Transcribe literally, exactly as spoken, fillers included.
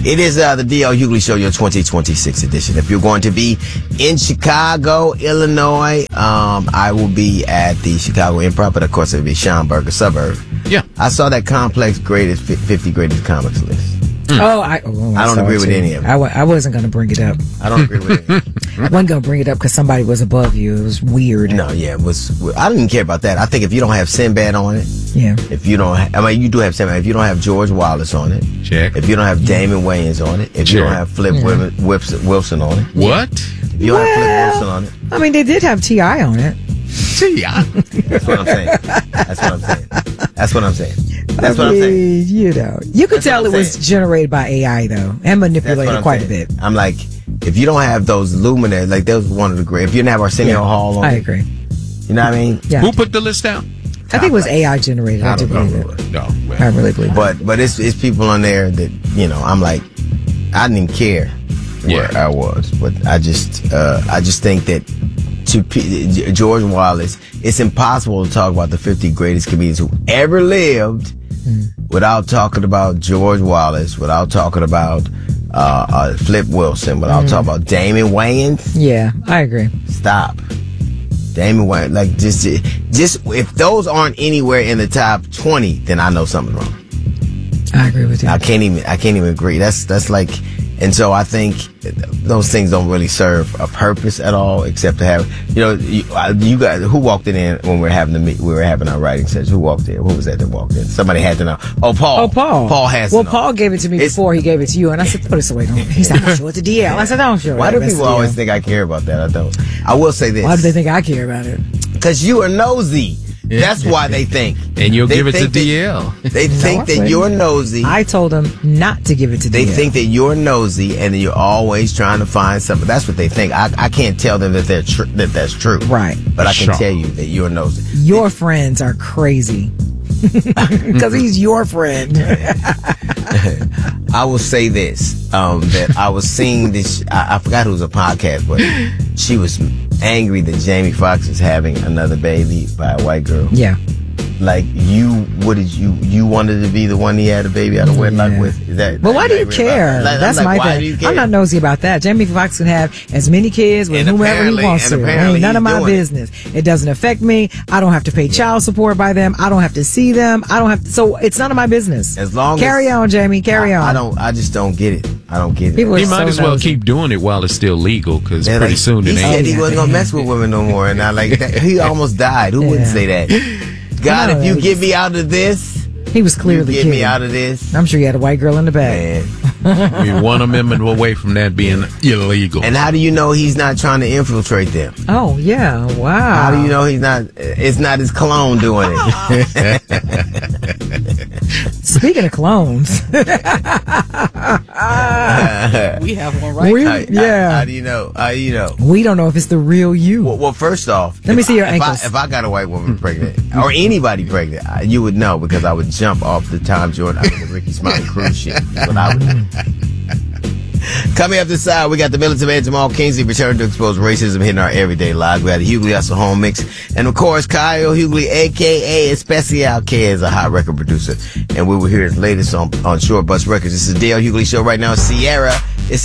It is uh, the D L Hughley Show, your twenty twenty-six edition. If you're going to be in Chicago, Illinois, um, I will be at the Chicago Improv, but of course it'll be Schaumburg, a suburb. Yeah. I saw that Complex greatest fifty greatest comics list. Mm. Oh, I, oh, I, I don't agree with any of it. I, w- I wasn't going to bring it up. I don't agree with it. I wasn't going to bring it up because somebody was above you. It was weird. No, yeah, it was. I didn't care about that. I think if you don't have Sinbad on it, yeah. If you don't, ha- I mean, you do have Sinbad. If you don't have George Wallace on it, check. If you don't have Damon Wayans on it, if check. you don't have Flip yeah. Wilson, Wilson on it, what? If you don't well, have Flip Wilson on it, I mean, they did have T I on it. T I That's what I'm saying. That's what I'm saying. That's what I'm saying. That's I what mean, I'm saying. You know, you could That's tell it saying. was generated by A I though, and manipulated quite saying. a bit. I'm like, if you don't have those luminaries, like that was one of the great. If you didn't have Arsenio yeah, Hall on I it, agree. You know what I mean? Yeah. Who put the list down? I think it was A I generated. I, I do believe know. it. No, well. I really believe it. But but it's it's people on there that you know. I'm like, I didn't even care where yeah. I was, but I just uh, I just think that to P- George Wallace, it's impossible to talk about the fifty greatest comedians who ever lived mm. without talking about George Wallace, without talking about uh, uh, Flip Wilson, without mm. talking about Damon Wayans. Yeah, I agree. Stop. Damon Wayans, like just just if those aren't anywhere in the top twenty, then I know something's wrong. I agree with you. I can't even I can't even agree. That's that's like, and so I think those things don't really serve a purpose at all, except to have you know you, you guys who walked in when we were having the meet, we were having our writing session. Who walked in? Who was that that walked in? Somebody had to know. Oh, Paul. Oh, Paul. Paul has. Well, to know. Paul gave it to me it's, before he gave it to you, and I said, "Put this away." Don't. He said, "I'll show it to D L." I said, "Don't show it." Why do people always think I care about that? I don't. I will say this. Why do they think I care about it? Because you are nosy. That's why they think. And you'll they give it to that, D L. They think no, that you're nosy. I told them not to give it to they D L. They think that you're nosy and that you're always trying to find something. That's what they think. I, I can't tell them that they're tr- that that's true. Right. But I can sure. tell you that you're nosy. Your friends are crazy. Because he's your friend. I will say this, um, that I was seeing this, I, I forgot who was a podcast, but she was angry that Jamie Foxx is having another baby by a white girl. Yeah. Like, you, what did you, you wanted to be the one he had a baby out of wedlock yeah. with? Is that? But why do you care? Like, That's like, my why thing. do you care? I'm not nosy about that. Jamie Foxx can have as many kids with and whomever he wants to. It ain't none of my business. It. it doesn't affect me. I don't have to pay child support by them. I don't have to see them. I don't have to. So it's none of my business. As long carry as, on, Jamie. Carry I, on. I don't. I just don't get it. I don't get it. People he are might so as well nosy. keep doing it while it's still legal, because They're pretty like, soon he it said ain't. he wasn't gonna mess with women no more, and I like that. He almost died. Who Yeah. wouldn't say that? God, know, if you was, get me out of this, he was clearly you get kidding. me out of this. I'm sure he had a white girl in the back. Man. We're one amendment away from that being illegal. And how do you know he's not trying to infiltrate them? Oh yeah, wow. How do you know he's not? It's not his clone doing it. Speaking of clones, we have one right. we, How, yeah. How, how do you know? How do you know? We don't know if it's the real you. Well, well first off, let me if see your I, ankles. If I, if I got a white woman pregnant, or anybody pregnant, I, you would know, because I would jump off the Tom Jordan, I mean the Ricky Smiley cruise ship. That's what I would do. Coming up this side, we got the militant man Jamal Kingsley returning to expose racism hitting our everyday lives. We got the Hughley Hustle Home Mix. And of course, Kyle Hughley, a k a. Especial K, is a hot record producer. And we will hear his latest on, on Short Bus Records. This is the Dale Hughley Show right now. Sierra. It's